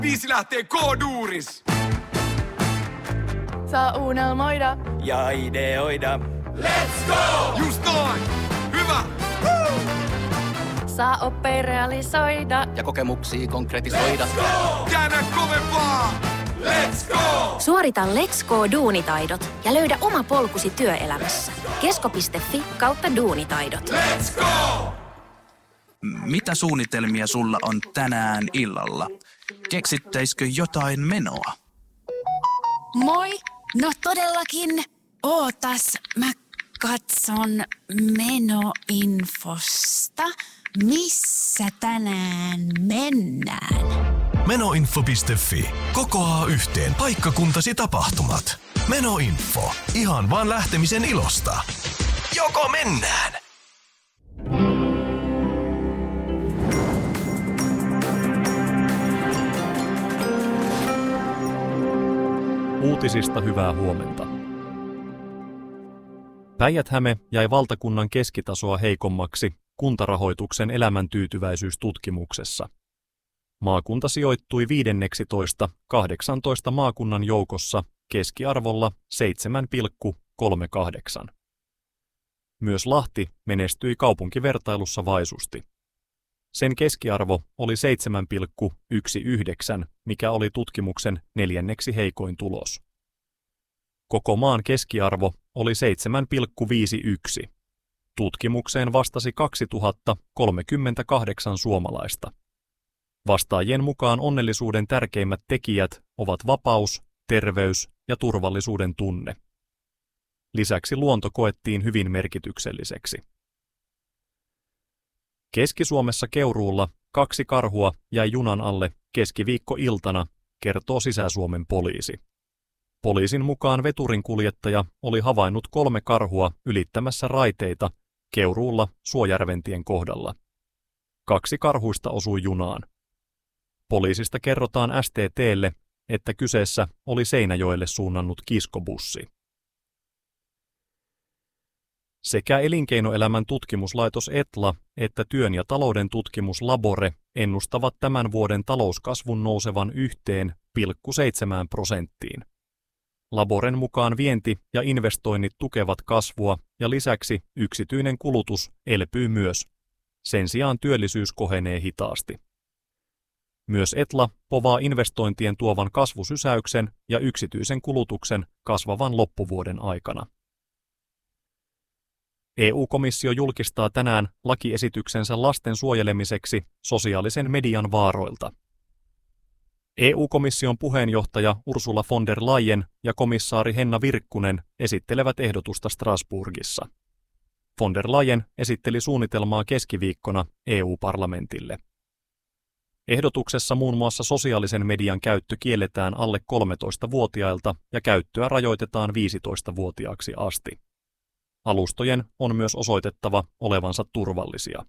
Biisi lähtee K-duuris. Saa unelmoida ja ideoida. Let's go! Just noin! Hyvä! Woo! saa oppia realisoida ja kokemuksia konkretisoida. Let's go! Käännä kovempaa! Let's go! Suorita Let's Go -duunitaidot ja löydä oma polkusi työelämässä. kesko.fi/duunitaidot. Let's go! Mitä suunnitelmia sulla on tänään illalla? Keksittäisikö jotain menoa? Moi! No todellakin. Ootas, mä katson menoinfosta. Missä tänään mennään? Menoinfo.fi. Kokoaa yhteen paikkakuntasi tapahtumat. Menoinfo. Ihan vaan lähtemisen ilosta. Joko mennään? Uutisista hyvää huomenta. Päijät-Häme jäi valtakunnan keskitasoa heikommaksi kuntarahoituksen elämäntyytyväisyystutkimuksessa. Maakunta sijoittui 15 maakunnan joukossa keskiarvolla 7,38. Myös Lahti menestyi kaupunkivertailussa vaisusti. Sen keskiarvo oli 7,19, mikä oli tutkimuksen 4. heikoin tulos. Koko maan keskiarvo oli 7,51. Tutkimukseen vastasi 2038 suomalaista. Vastaajien mukaan onnellisuuden tärkeimmät tekijät ovat vapaus, terveys ja turvallisuuden tunne. Lisäksi luonto koettiin hyvin merkitykselliseksi. Keski-Suomessa Keuruulla 2 karhua jäi junan alle keskiviikkoiltana, kertoo Sisä-Suomen poliisi. Poliisin mukaan veturinkuljettaja oli havainnut 3 karhua ylittämässä raiteita Keuruulla Suojärventien kohdalla. 2 karhuista osui junaan. Poliisista kerrotaan STT:lle, että kyseessä oli Seinäjoelle suunnannut kiskobussi. Sekä Elinkeinoelämän tutkimuslaitos ETLA että Työn ja talouden tutkimus Labore ennustavat tämän vuoden talouskasvun nousevan 1,7%. Laboren mukaan vienti ja investoinnit tukevat kasvua ja lisäksi yksityinen kulutus elpyy myös. Sen sijaan työllisyys kohenee hitaasti. Myös ETLA povaa investointien tuovan kasvusysäyksen ja yksityisen kulutuksen kasvavan loppuvuoden aikana. EU-komissio julkistaa tänään lakiesityksensä lasten suojelemiseksi sosiaalisen median vaaroilta. EU-komission puheenjohtaja Ursula von der Leyen ja komissaari Henna Virkkunen esittelevät ehdotusta Strasbourgissa. Von der Leyen esitteli suunnitelmaa keskiviikkona EU-parlamentille. Ehdotuksessa muun muassa sosiaalisen median käyttö kielletään alle 13-vuotiailta ja käyttöä rajoitetaan 15-vuotiaaksi asti. Alustojen on myös osoitettava olevansa turvallisia.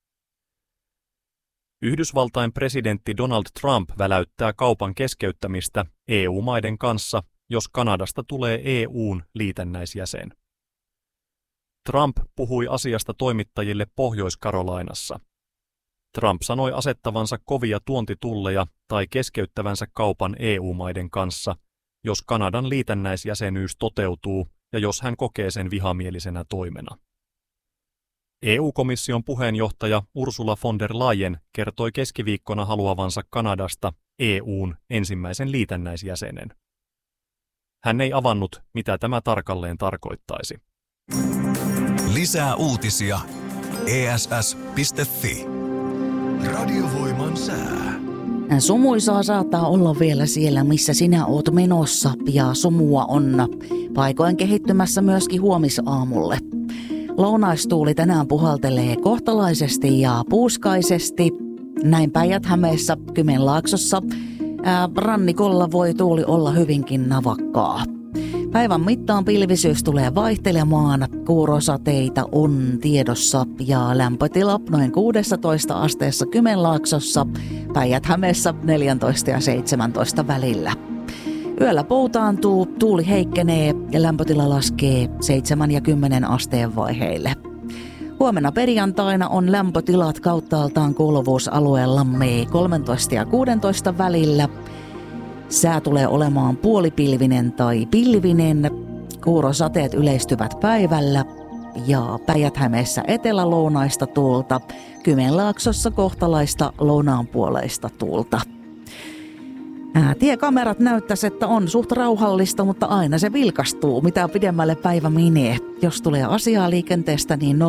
Yhdysvaltain presidentti Donald Trump väläyttää kaupan keskeyttämistä EU-maiden kanssa, jos Kanadasta tulee EU:n liitännäisjäsen. Trump puhui asiasta toimittajille Pohjois-Karolainassa. Trump sanoi asettavansa kovia tuontitulleja tai keskeyttävänsä kaupan EU-maiden kanssa, jos Kanadan liitännäisjäsenyys toteutuu ja jos hän kokee sen vihamielisenä toimena. EU-komission puheenjohtaja Ursula von der Leyen kertoi keskiviikkona haluavansa Kanadasta EU:n ensimmäisen liitännäisjäsenen. Hän ei avannut, mitä tämä tarkalleen tarkoittaisi. Lisää uutisia ess.fi. Radiovoiman sää. Sumuisaa saattaa olla vielä siellä, missä sinä oot menossa, ja sumua on paikoin kehittymässä myöskin huomisaamulle. Lounaistuuli tänään puhaltelee kohtalaisesti ja puuskaisesti. Näin Päijät-Hämeessä, Kymenlaaksossa. Rannikolla voi tuuli olla hyvinkin navakkaa. Päivän mittaan pilvisyys tulee vaihtelemaan, kuurosateita on tiedossa ja lämpötila noin 16 asteessa Kymenlaaksossa, Päijät-Hämeessä 14 ja 17 välillä. Yöllä poutaantuu, tuuli heikkenee ja lämpötila laskee 7 ja 10 asteen vaiheille. Huomenna perjantaina on lämpötilat kauttaaltaan kuuluvuusalueellamme 13 ja 16 välillä. Sää tulee olemaan puolipilvinen tai pilvinen. Kuurosateet yleistyvät päivällä ja Päijät-Hämeessä etelälounaista tuulta. Kymenlaaksossa kohtalaista lounaanpuoleista tuulta. Tiekamerat näyttäisi, että on suht rauhallista, mutta aina se vilkastuu, mitä pidemmälle päivä menee. Jos tulee asiaa liikenteestä, niin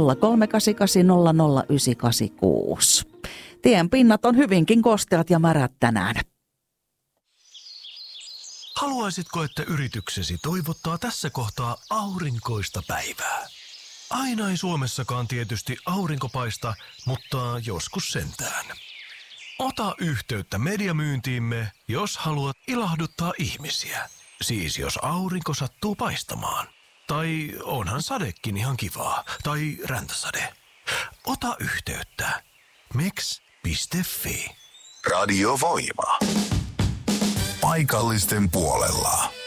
0388 00986. Tien pinnat on hyvinkin kosteat ja märät tänään. Haluaisitko, että yrityksesi toivottaa tässä kohtaa aurinkoista päivää? Aina ei Suomessakaan tietysti aurinko paista, mutta joskus sentään. Ota yhteyttä mediamyyntiimme, jos haluat ilahduttaa ihmisiä. Siis jos aurinko sattuu paistamaan. Tai onhan sadekin ihan kivaa. Tai räntäsade. Ota yhteyttä. Meks.fi. Radio Voima. Paikallisten puolella.